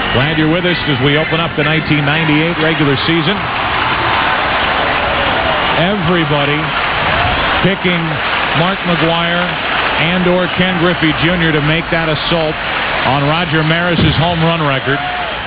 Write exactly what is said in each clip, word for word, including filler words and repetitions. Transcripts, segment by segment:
Glad you're with us as we open up the nineteen ninety-eight regular season. Everybody picking Mark McGwire and or Ken Griffey Junior to make that assault on Roger Maris's home run record.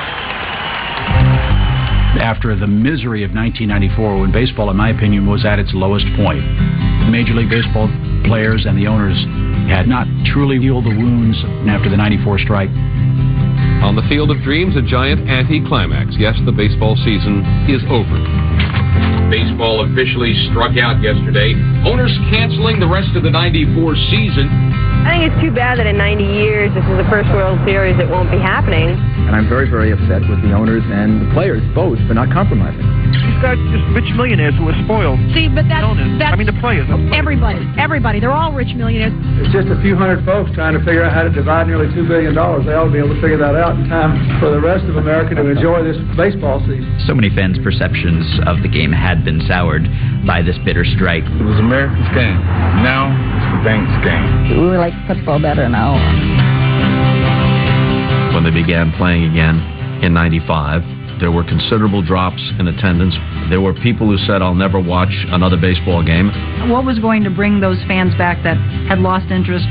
After the misery of nineteen ninety-four, when baseball, in my opinion, was at its lowest point, Major League Baseball players and the owners had not truly healed the wounds after the ninety-four strike. On the Field of Dreams, a giant anti-climax. Yes, the baseball season is over. Baseball officially struck out yesterday. Owners canceling the rest of the ninety-four season. I think it's too bad that in ninety years, this is the first World Series that won't be happening. And I'm very, very upset with the owners and the players, both, for not compromising. You've got just rich millionaires who are spoiled. See, but that's, that's I mean, the players. The players. Everybody, everybody. They're all rich millionaires. It's just a few hundred folks trying to figure out how to divide nearly two billion dollars. They ought to be able to figure that out in time for the rest of America to enjoy this baseball season. So many fans' perceptions of the game had been soured by this bitter strike. It was America's game. Now it's the bank's game. We like football better now. When they began playing again in ninety-five, there were considerable drops in attendance. There were people who said, I'll never watch another baseball game. What was going to bring those fans back that had lost interest?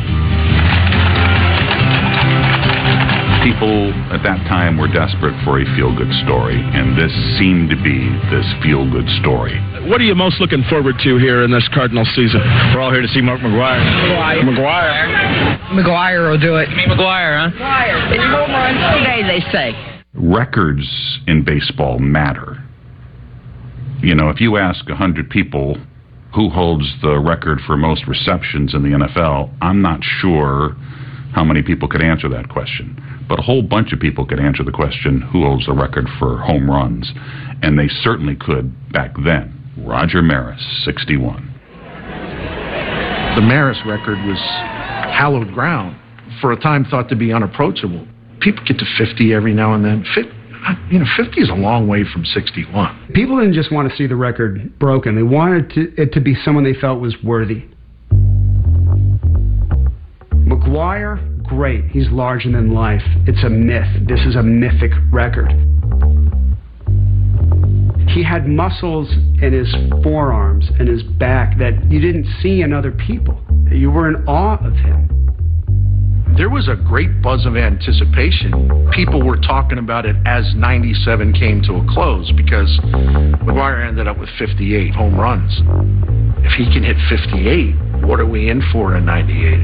People at that time were desperate for a feel-good story, and this seemed to be this feel-good story. What are you most looking forward to here in this Cardinal season? We're all here to see Mark McGwire. McGwire. McGwire. McGwire will do it. You mean McGwire, huh? McGwire. It's home runs today, they say. Records in baseball matter. You know, if you ask one hundred people who holds the record for most receptions in the N F L, I'm not sure how many people could answer that question. But a whole bunch of people could answer the question, who holds the record for home runs? And they certainly could back then. Roger Maris, sixty-one. The Maris record was hallowed ground, for a time thought to be unapproachable. People get to fifty every now and then. You know, fifty is a long way from sixty-one. People didn't just want to see the record broken. They wanted to, it to be someone they felt was worthy. McGwire, great. He's larger than life. It's a myth. This is a mythic record. He had muscles in his forearms and his back that you didn't see in other people. You were in awe of him. There was a great buzz of anticipation. People were talking about it as ninety-seven came to a close because McGwire ended up with fifty-eight home runs. If he can hit fifty-eight, what are we in for in ninety-eight?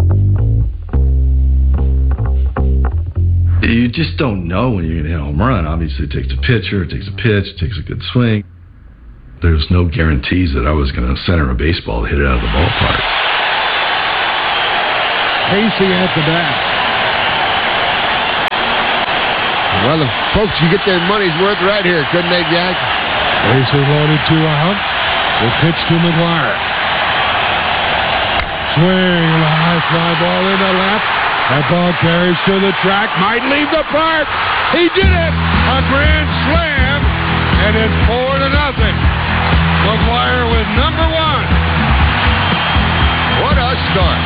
You just don't know when you're going to hit a home run. Obviously, it takes a pitcher, it takes a pitch, it takes a good swing. There's no guarantees that I was going to center a baseball to hit it out of the ballpark. Casey at the bat. Well, the folks, you get their money's worth right here, couldn't they, Jack? Casey loaded two out. The pitch to McGwire. Swing, a high fly ball in the left. That ball carries to the track, might leave the park. He did it! A grand slam, and it's four to nothing. McGwire with number one. What a start!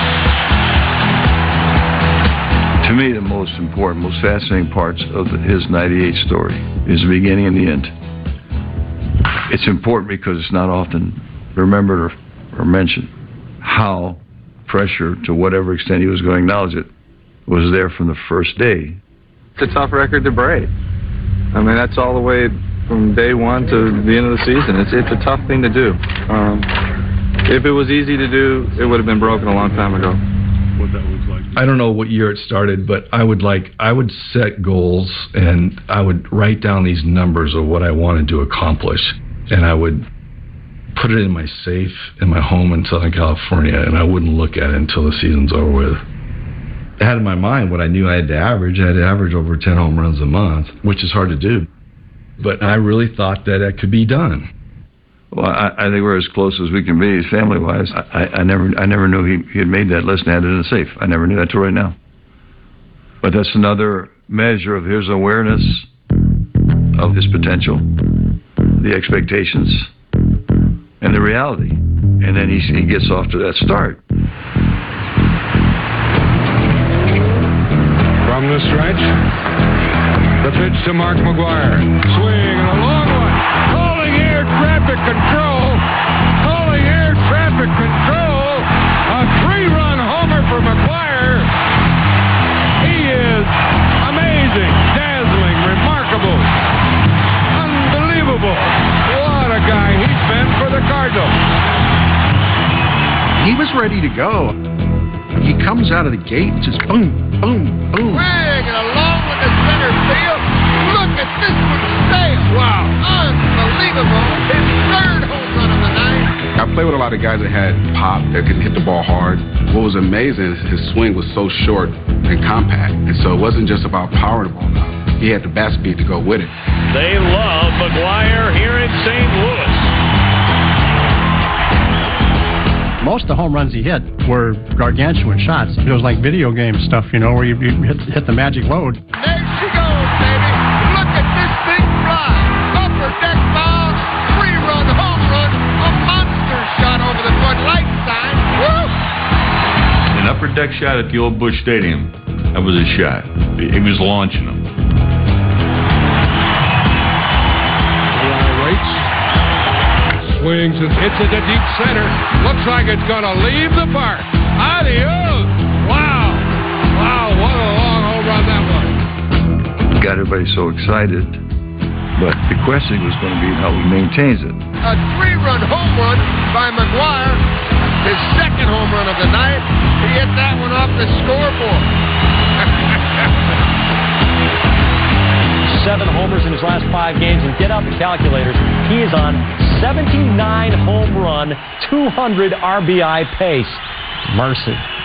To me, the most important, most fascinating parts of his ninety-eight story is the beginning and the end. It's important because it's not often remembered or, or mentioned how pressure, to whatever extent he was going to acknowledge it, was there from the first day. It's a tough record to break. I mean, that's all the way from day one to the end of the season. It's it's a tough thing to do. Um, if it was easy to do, it would have been broken a long time ago. What that looks like. I don't know what year it started, but I would like I would set goals and I would write down these numbers of what I wanted to accomplish, and I would put it in my safe in my home in Southern California, and I wouldn't look at it until the season's over with. I had in my mind what I knew I had to average. I had to average over ten home runs a month, which is hard to do. But I really thought that that could be done. Well, I, I think we're as close as we can be, family-wise. I, I never, I never knew he, he had made that list and had it in the safe. I never knew that till right now. But that's another measure of his awareness of his potential, the expectations, and the reality. And then he, he gets off to that start. From the stretch, The pitch to Mark McGwire. Swing and a long one. Calling air traffic control. Calling air traffic control. A three-run homer for McGwire. He is amazing, dazzling, remarkable, unbelievable. What a guy he's been for the Cardinals. He was ready to go. He comes out of the gate, just boom, boom, boom. Swing and along with the center field. Look at this one sail. Wow. Unbelievable. His third home run of the night. I played with a lot of guys that had pop, that could hit the ball hard. What was amazing is his swing was so short and compact. And so it wasn't just about power the ball out. He had the bat speed to go with it. They love McGwire here in Saint Louis. Most of the home runs he hit were gargantuan shots. It was like video game stuff, you know, where you, you hit, hit the magic load. There she goes, baby. Look at this thing fly. Upper deck foul, three-run home run, a monster shot over the front light sign. Woo! An upper deck shot at the old Busch Stadium. That was a shot. He was launching them. Swings and hits it to deep center. Looks like it's going to leave the park. Adios. Wow. Wow, what a long home run that was. Got everybody so excited. But the question was going to be how he maintains it. A three-run home run by McGwire. His second home run of the night. He hit that one off the scoreboard. Seven homers in his last five games, and get out the calculators. He is on seventy-nine home run, two hundred R B I pace. Mercy.